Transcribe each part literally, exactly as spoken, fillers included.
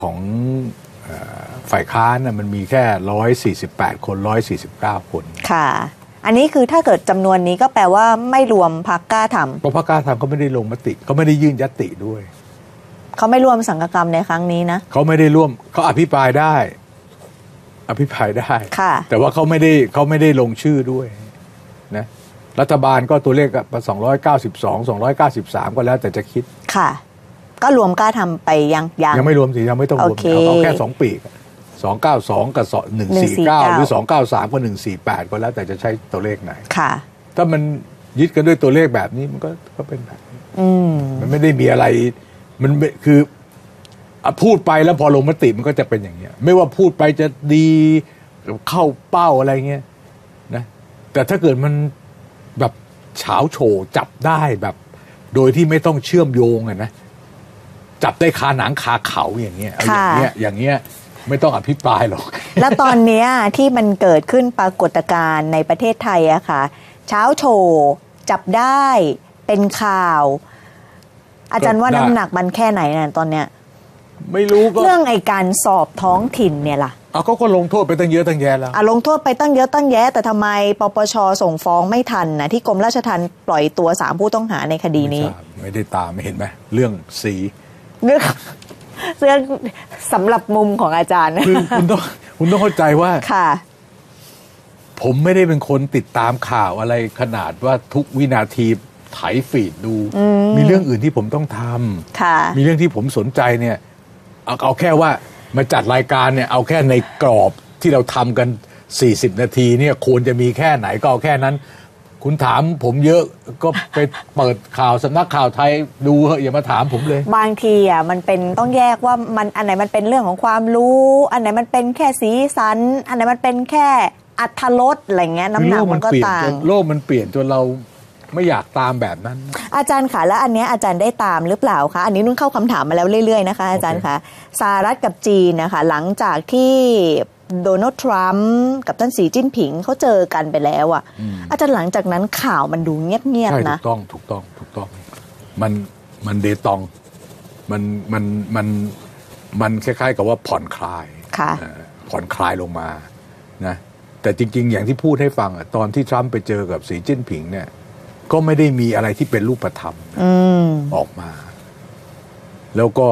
ของฝ่ายค้านน่ะมันมีแค่หนึ่งร้อยสี่สิบแปดคนหนึ่งร้อยสี่สิบเก้าคนค่ะอันนี้คือถ้าเกิดจำนวนนี้ก็แปลว่าไม่รวมพรรคกล้าทำเพราะพรรคกล้าทำเขาไม่ได้ลงมติเขาไม่ได้ยื่นญัตติด้วยเขาไม่ร่วมสังฆกรรมในครั้งนี้นะเขาไม่ได้ร่วมเขาอภิปรายได้อภิปรายได้ค่ะแต่ว่าเขาไม่ได้เขาไม่ได้ลงชื่อด้วยนะรัฐบาลก็ตัวเลขสองร้อยเก้าสิบสอง สองร้อยเก้าสิบสามก็แล้วแต่จะคิดค่ะก็รวมกล้าทำไปยังยังยังไม่รวมสิยังไม่ต้องรวมเอาแค่สองปีสองเก้าสองกับหนึ่งสี่เก้าหรือสองเก้าสามกับหนึ่งสี่แปดก็แล้วแต่จะใช้ตัวเลขไหนค่ะถ้ามันยึดกันด้วยตัวเลขแบบนี้มันก็ก็เป็นแบบนี้มันไม่ได้มีอะไรมันคือพูดไปแล้วพอลงมติมันก็จะเป็นอย่างเงี้ยไม่ว่าพูดไปจะดีเข้าเป้าอะไรเงี้ยนะแต่ถ้าเกิดมันแบบเฉาโฉจับได้แบบโดยที่ไม่ต้องเชื่อมโยงอะนะจับได้คาหนังคาเขาอย่างเงี้ยอย่างเงี้ยอย่างเงี้ยไม่ต้องอภิปรายหรอกแล้วตอนเนี้ยที่มันเกิดขึ้นปรากฏการณ์ในประเทศไทยอะค่ะเช้าโชว์จับได้เป็นข่าวอาจารย์ว่าน้ำหนักมันแค่ไหนน่ะตอนเนี้ยไม่รู้ก็เรื่องไอ้การสอบท้องถิ่นเนี่ยล่ะเอาเขาก็ลงโทษไปตั้งเยอะตั้งแยะแล้วอ่ะลงโทษไปตั้งเยอะตั้งแยะแต่ทำไมปปชส่งฟ้องไม่ทันนะที่กรมราชทัณฑ์ปล่อยตัวสามผู้ต้องหาในคดีนี้ไม่ได้ตามไม่เห็นไหมเรื่องสีเรื่องเรื่องสำหรับมุมของอาจารย์คือคุณต้องคุณต้องเข้าใจว่าค่ะผมไม่ได้เป็นคนติดตามข่าวอะไรขนาดว่าทุกวินาทีไถฟีดดูมีเรื่องอื่นที่ผมต้องทำมีเรื่องที่ผมสนใจเนี่ยเอาเอาแค่ว่ามาจัดรายการเนี่ยเอาแค่ในกรอบที่เราทำกันสี่สิบนาทีเนี่ยควรจะมีแค่ไหนก็เอาแค่นั้นคุณถามผมเยอะก็ไปเปิดข่าวสำนักข่าวไทยดูเหอะอย่ามาถามผมเลยบางทีอ่ะมันเป็นต้องแยกว่ามันอันไหนมันเป็นเรื่องของความรู้อันไหนมันเป็นแค่สีสันอันไหนมันเป็นแค่อรรถรสอะไรเงี้ยน้ำหนักมันก็ต่างโลกมันเปลี่ยนจนเราไม่อยากตามแบบนั้นอาจารย์ค่ะแล้วอันนี้อาจารย์ได้ตามหรือเปล่าคะอันนี้นุ่นเข้าคำถามมาแล้วเรื่อยๆนะคะอาจารย์คะสหรัฐกับจีนนะคะหลังจากที่โดนัลด์ทรัมป์กับท่านสีจิ้นผิงเขาเจอกันไปแล้วอ่ะอาจารย์หลังจากนั้นข่าวมันดูเงียบๆนะถูกต้องถูกต้องถูกต้องมันมันเดตองมันมันมันมันคล้ายๆกับว่าผ่อนคลายผ่อนคลายลงมานะแต่จริงๆอย่างที่พูดให้ฟังอ่ะตอนที่ทรัมป์ไปเจอกับสีจิ้นผิงเนี่ยก็ไม่ได้มีอะไรที่เป็นรูปธรรมออกมาแล้วก็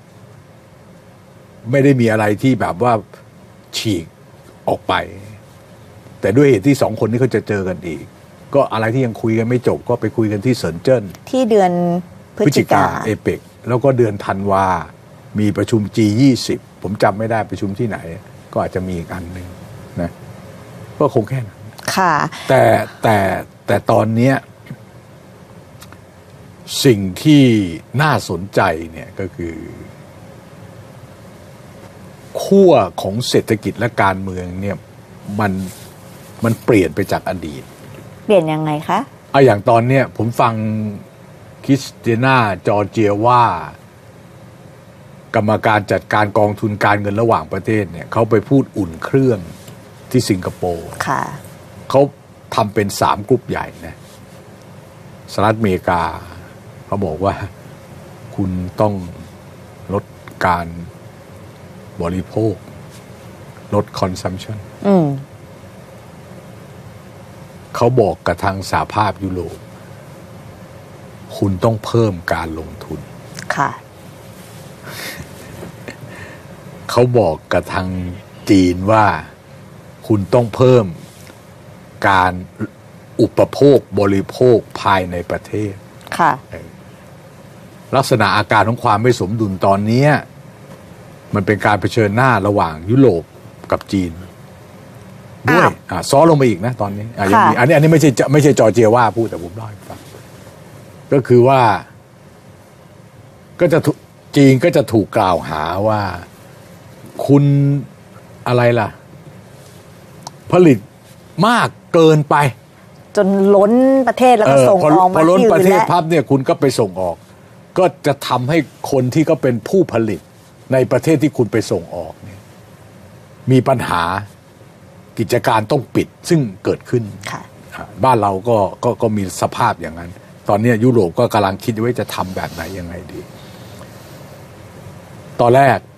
ไม่ได้มีอะไรที่แบบว่าฉีกออกไปแต่ด้วยเหตุที่สองคนนี้เขาจะเจอกันอีกก็อะไรที่ยังคุยกันไม่จบก็ไปคุยกันที่เซินเจิ้นที่เดือนพฤศจิกาเอเปกแล้วก็เดือนธันวามีประชุม จี ยี่สิบ ผมจำไม่ได้ประชุมที่ไหนก็อาจจะมีอีกอันหนึ่งนะก็คงแค่นั้นค่ะแต่แต่แต่ตอนนี้สิ่งที่น่าสนใจเนี่ยก็คือขั้วของเศรษฐกิจและการเมืองเนี่ยมันมันเปลี่ยนไปจากอดีตเปลี่ยนยังไงคะอ่ะอย่างตอนเนี้ยผมฟังคริสเตียนาจอร์เจียว่ากรรมการจัดการกองทุนการเงินระหว่างประเทศเนี่ยเขาไปพูดอุ่นเครื่องที่สิงคโปร์ค่ะเขาทำเป็นสามกลุ่มใหญ่นะสหรัฐอเมริกาเขาบอกว่าคุณต้องลดการบริโภคลด consumption เขาบอกกับทางสหภาพยุโรปคุณต้องเพิ่มการลงทุนค่ะเขาบอกกับทางจีนว่าคุณต้องเพิ่มการอุปโภคบริโภคภายในประเทศค่ะลักษณะอาการของความไม่สมดุลตอนนี้มันเป็นการเผชิญหน้าระหว่างยุโรปกับจีนด้วยอ่าซ้อลงไปอีกนะตอนนี้อ่าอย่างนี้อันนี้อันนี้ไม่ใช่ไม่ใช่จอร์เจียว่าพูดแต่ผมเล่าให้ฟังก็คือว่าก็จะจีนก็จะถูกกล่าวหาว่าคุณอะไรล่ะผลิตมากเกินไปจนล้นประเทศแล้วก็ส่งออกมาที่อื่นแล้วพอล้นประเทศพับเนี่ยคุณก็ไปส่งออกก็จะทำให้คนที่ก็เป็นผู้ผลิตในประเทศที่คุณไปส่งออกเนี่ยมีปัญหากิจการต้องปิดซึ่งเกิดขึ้นบ้านเราก็ก็ก็มีสภาพอย่างนั้นตอนนี้ยุโรปก็กำลังคิดว่าจะทำแบบไหนยังไงดีตอนแรก